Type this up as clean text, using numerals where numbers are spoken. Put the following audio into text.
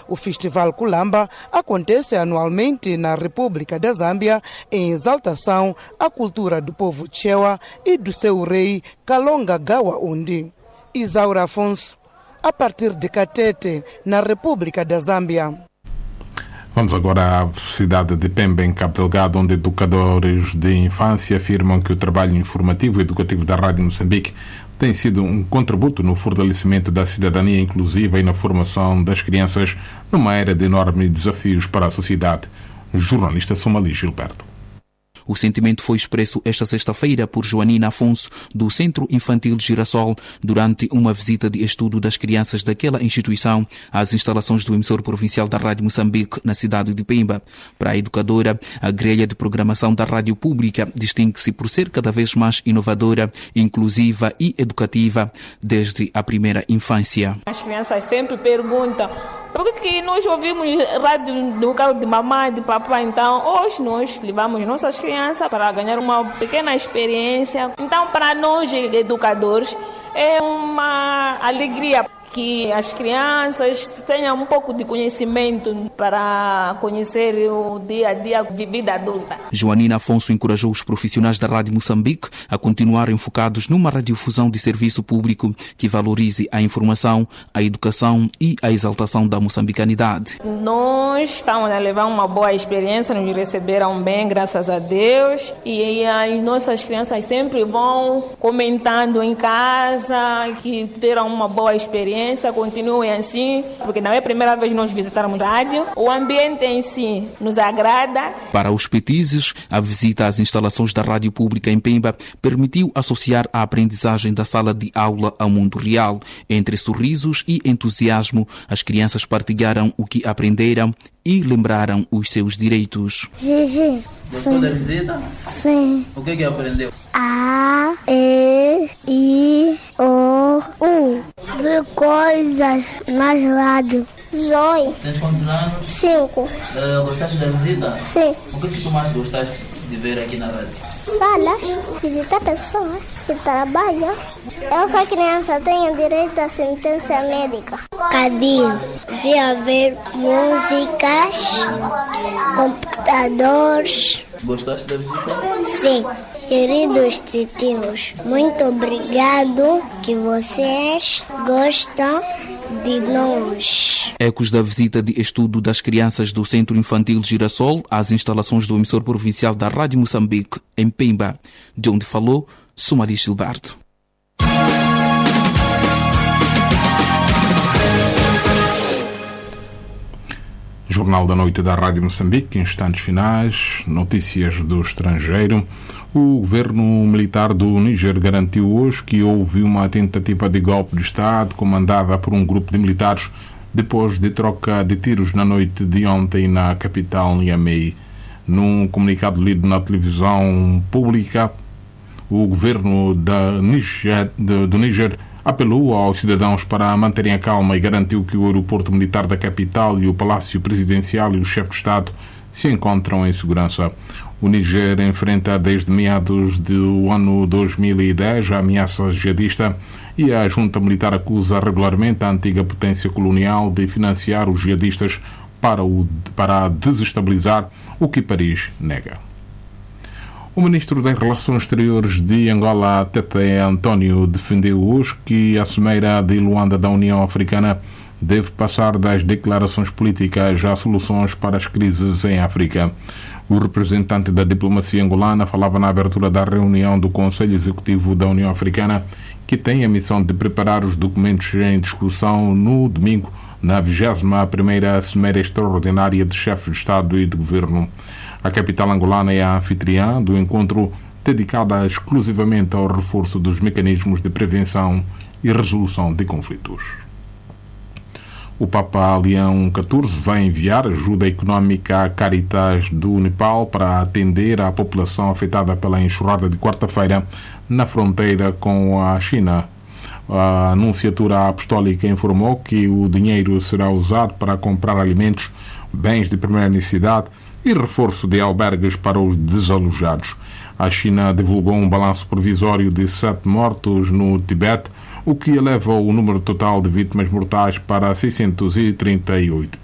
O Festival Kulamba acontece anualmente na República da Zâmbia em exaltação à cultura do povo Chewa e do seu rei Kalonga Gawa Undi. Isaura Afonso, a partir de Katete, na República da Zâmbia. Vamos agora à cidade de Pemba, em Cabo Delgado, onde educadores de infância afirmam que o trabalho informativo e educativo da Rádio Moçambique tem sido um contributo no fortalecimento da cidadania inclusiva e na formação das crianças numa era de enormes desafios para a sociedade. Jornalista Somali Gilberto. O sentimento foi expresso esta sexta-feira por Joanina Afonso, do Centro Infantil Girassol, durante uma visita de estudo das crianças daquela instituição às instalações do emissor provincial da Rádio Moçambique, na cidade de Pemba. Para a educadora, a grelha de programação da rádio pública distingue-se por ser cada vez mais inovadora, inclusiva e educativa desde a primeira infância. As crianças sempre perguntam: por que nós ouvimos rádio do carro de mamãe, de papai? Então, hoje nós levamos nossas crianças para ganhar uma pequena experiência. Então, para nós, educadores, é uma alegria que as crianças tenham um pouco de conhecimento para conhecer o dia a dia de vida adulta. Joanina Afonso encorajou os profissionais da Rádio Moçambique a continuarem focados numa radiodifusão de serviço público que valorize a informação, a educação e a exaltação da moçambicanidade. Nós estamos a levar uma boa experiência, nos receberam bem, graças a Deus, e as nossas crianças sempre vão comentando em casa que terão uma boa experiência. Continuem assim, porque não é a primeira vez que nós visitarmos a rádio. O ambiente em si nos agrada. Para os petizes, a visita às instalações da Rádio Pública em Pemba permitiu associar a aprendizagem da sala de aula ao mundo real. Entre sorrisos e entusiasmo, as crianças partilharam o que aprenderam e lembraram os seus direitos. Gigi. Gostou da visita? Sim. O que aprendeu? A, E, I, O, U. Vi coisas mais rádio. Zoe. Tens quantos anos? 5. Gostaste da visita? Sim. O que tu mais gostaste de ver aqui na rádio? Salas, visitar pessoas que trabalham. Eu sou criança, tenho direito à assistência médica. Cadinho. Via ver músicas, computadores. Gostaste da visita? Sim. Queridos titios, muito obrigado que vocês gostam de nós. Ecos da visita de estudo das crianças do Centro Infantil Girassol às instalações do emissor provincial da Rádio Moçambique, em Pemba, de onde falou Somali Gilberto. Jornal da Noite da Rádio Moçambique, instantes finais, notícias do estrangeiro. O governo militar do Níger garantiu hoje que houve uma tentativa de golpe de Estado comandada por um grupo de militares depois de troca de tiros na noite de ontem na capital Niamey. Num comunicado lido na televisão pública, o governo do Níger apelou aos cidadãos para manterem a calma e garantiu que o aeroporto militar da capital e o palácio presidencial e o chefe de Estado se encontram em segurança. O Níger enfrenta desde meados do ano 2010 a ameaça jihadista e a junta militar acusa regularmente a antiga potência colonial de financiar os jihadistas para desestabilizar, o que Paris nega. O ministro das Relações Exteriores de Angola, Tete António, defendeu hoje que a Cimeira de Luanda da União Africana deve passar das declarações políticas a soluções para as crises em África. O representante da diplomacia angolana falava na abertura da reunião do Conselho Executivo da União Africana, que tem a missão de preparar os documentos em discussão no domingo, na 21ª Cimeira Extraordinária de Chefes de Estado e de Governo. A capital angolana é a anfitriã do encontro, dedicada exclusivamente ao reforço dos mecanismos de prevenção e resolução de conflitos. O Papa Leão XIV vai enviar ajuda económica à Caritas do Nepal para atender a população afetada pela enxurrada de quarta-feira na fronteira com a China. A Anunciatura Apostólica informou que o dinheiro será usado para comprar alimentos, bens de primeira necessidade e reforço de albergues para os desalojados. A China divulgou um balanço provisório de 7 mortos no Tibete, o que eleva o número total de vítimas mortais para 638